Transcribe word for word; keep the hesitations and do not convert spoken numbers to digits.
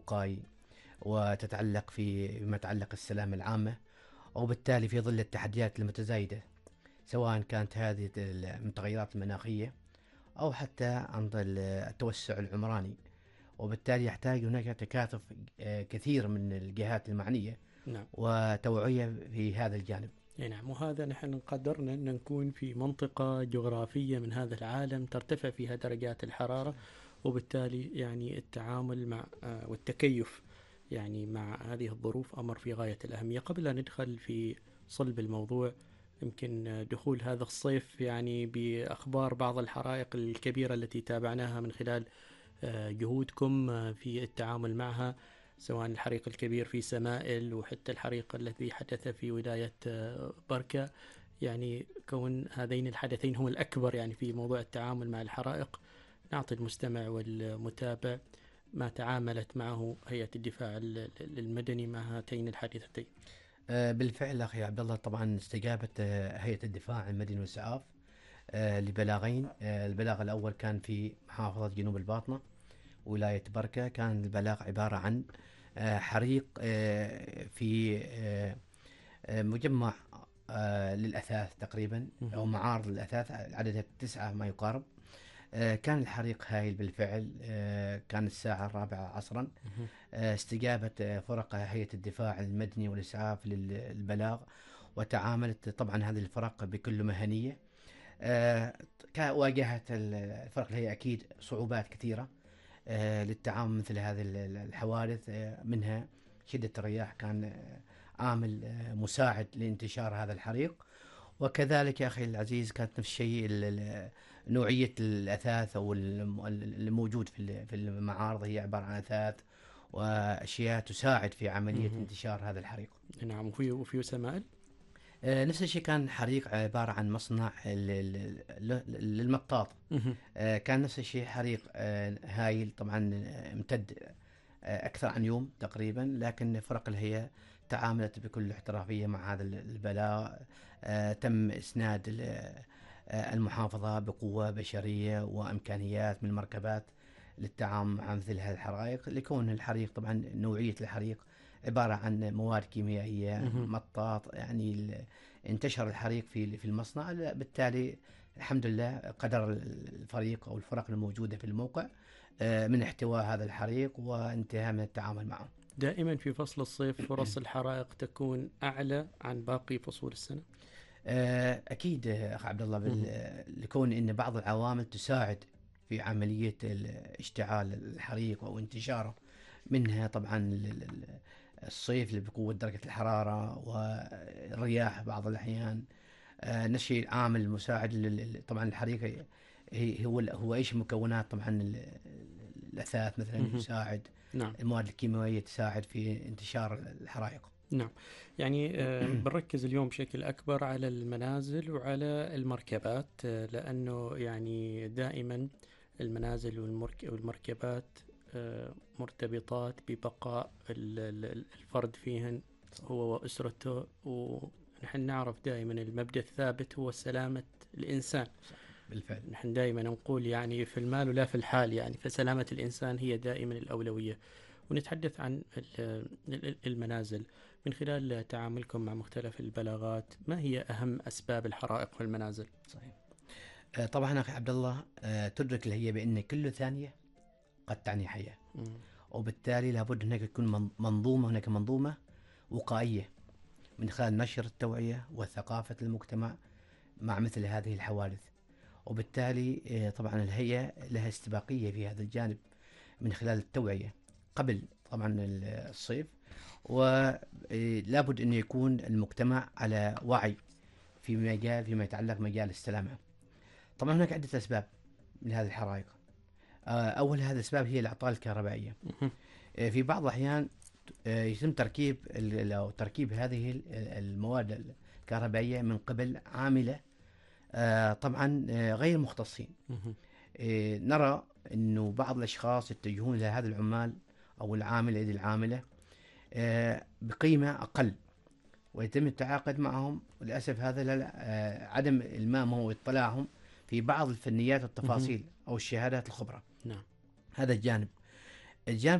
وقائي وتتعلق في ما يتعلق السلامة العامة، وبالتالي في ظل التحديات المتزايدة سواء كانت هذه المتغيرات المناخية أو حتى عن التوسع العمراني، وبالتالي يحتاج هناك تكاتف كثير من الجهات المعنية نعم. وتوعية في هذا الجانب. نعم، وهذا نحن قدرنا أن نكون في منطقة جغرافية من هذا العالم ترتفع فيها درجات الحرارة، وبالتالي يعني التعامل مع والتكيف يعني مع هذه الظروف أمر في غاية الأهمية. قبل أن ندخل في صلب الموضوع، يمكن دخول هذا الصيف يعني بأخبار بعض الحرائق الكبيرة التي تابعناها من خلال جهودكم في التعامل معها، سواء الحريق الكبير في سمائل وحتى الحريق الذي حدث في ولاية بركة. يعني كون هذين الحدثين هم الأكبر يعني في موضوع التعامل مع الحرائق، نعطي المستمع والمتابع ما تعاملت معه هيئة الدفاع المدني مع هاتين الحادثتين. بالفعل أخي عبد الله، طبعا استجابت هيئة الدفاع المدني والإسعاف لبلاغين. البلاغ الأول كان في محافظة جنوب الباطنة ولاية بركة، كان البلاغ عبارة عن حريق في مجمع للأثاث تقريبا أو معارض للأثاث، عددها تسعة ما يقارب. كان الحريق هائل بالفعل، كان الساعة الرابعة عصرا. استجابت فرق هيئة الدفاع المدني والإسعاف للبلاغ، وتعاملت طبعا هذه الفرق بكل مهنية. واجهت الفرق الهيئة أكيد صعوبات كثيرة للتعامل مثل هذه الحوادث، منها شدة الرياح كان عامل مساعد لانتشار هذا الحريق، وكذلك يا أخي العزيز كانت نفس الشيء نوعية الأثاث أو الموجود في المعارض هي عبارة عن أثاث وأشياء تساعد في عملية انتشار هذا الحريق. نعم. وفي وفي سمائل نفس الشيء، كان حريق عبارة عن مصنع للمطاط. كان نفس الشيء حريق هايل طبعا امتد أكثر عن يوم تقريبا، لكن فرق الهيئة تعاملت بكل احترافية مع هذا البلاغ. تم إسناد المحافظة بقوة بشرية وإمكانيات من المركبات للتعامل مع مثل هذه الحرائق، لكون الحريق طبعا نوعية الحريق عبارة عن مواد كيميائية مطاط، يعني انتشر الحريق في في المصنع. بالتالي الحمد لله قدر الفريق أو الفرق الموجودة في الموقع من احتواء هذا الحريق وانتهاء من التعامل معه. دائما في فصل الصيف فرص الحرائق تكون أعلى عن باقي فصول السنة. أكيد أخ عبد الله، لكون إن بعض العوامل تساعد في عملية اشتعال الحريق أو انتشاره، منها طبعا الصيف اللي بقوة درجة الحرارة والرياح بعض الأحيان. نفس عامل مساعد طبعا الحريق هي هو هو ايش مكونات طبعا الاثاث مثلا يساعد. نعم. المواد الكيميائيه تساعد في انتشار الحرائق. نعم. يعني آه بنركز اليوم بشكل اكبر على المنازل وعلى المركبات، آه لانه يعني دائما المنازل والمركبات آه مرتبطات ببقاء الفرد فيهن هو واسرته، ونحن نعرف دائما المبدأ الثابت هو سلامة الانسان. بالفعل نحن دائما نقول يعني في المال ولا في الحال، يعني فسلامة الإنسان هي دائما الأولوية. ونتحدث عن المنازل من خلال تعاملكم مع مختلف البلاغات. ما هي أهم أسباب الحرائق في المنازل؟ صحيح. طبعا أخي عبد الله، تدرك هي بأن كل ثانية قد تعني حياة، م. وبالتالي لابد هناك تكون منظومة، هناك منظومة وقائية من خلال نشر التوعية وثقافة المجتمع مع مثل هذه الحوادث. وبالتالي طبعا الهيئة لها استباقية في هذا الجانب من خلال التوعية قبل طبعا الصيف، ولابد أن يكون المجتمع على وعي في مجال فيما يتعلق مجال السلامة. طبعا هناك عدة أسباب لهذه الحرائق. أول هذا الأسباب هي الأعطال الكهربائية. في بعض الأحيان يتم تركيب أو تركيب هذه المواد الكهربائية من قبل عاملة آه طبعا آه غير مختصين. آه نرى انه بعض الاشخاص يتجهون الى هذا العمال او العامل هذه العامله آه بقيمه اقل، ويتم التعاقد معهم. وللاسف هذا آه عدم المامهم واطلاعهم في بعض الفنيات والتفاصيل او الشهادات الخبره. نعم. هذا الجانب. الجانب